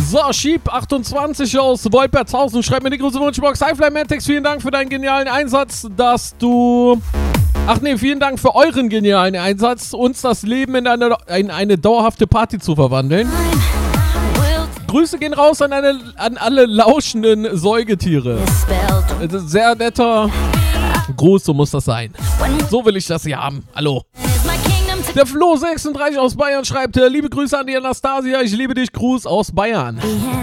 So, Schieb28 aus Wolpertshausen schreibt mir die große Wunschbox. Highfly Mantex, vielen Dank für deinen genialen Einsatz, vielen Dank für euren genialen Einsatz, uns das Leben in eine dauerhafte Party zu verwandeln. Grüße gehen raus an alle lauschenden Säugetiere. Sehr netter Gruß, so muss das sein. So will ich das hier haben. Hallo. Der Flo36 aus Bayern schreibt, liebe Grüße an die Anastasia, ich liebe dich, Gruß aus Bayern.